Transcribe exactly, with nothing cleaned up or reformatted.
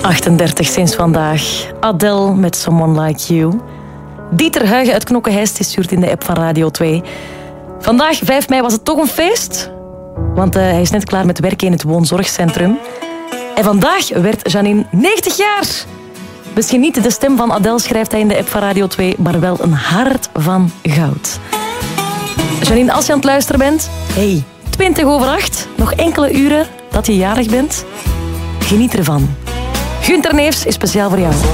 achtendertig sinds vandaag. Adele met Someone Like You. Dieter Huigen uit Knokkenheist is stuurt in de app van Radio twee. Vandaag, vijf mei, was het toch een feest? Want uh, hij is net klaar met werken in het woonzorgcentrum. En vandaag werd Janine negentig jaar. Misschien niet de stem van Adele, schrijft hij in de app van Radio twee, maar wel een hart van goud. Janine, als je aan het luisteren bent, hey, twintig over acht, nog enkele uren dat je jarig bent. Geniet ervan. Gunther Neefs is speciaal voor jou.